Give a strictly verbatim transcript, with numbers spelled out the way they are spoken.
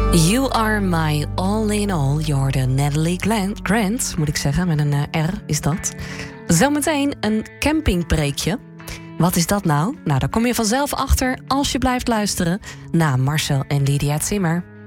You are my all in all. Je hoorde Natalie Grant, Grant, moet ik zeggen, met een uh, R is dat. Zometeen een campingpreekje. Wat is dat nou? Nou, daar kom je vanzelf achter als je blijft luisteren naar Marcel en Lydia Zimmer.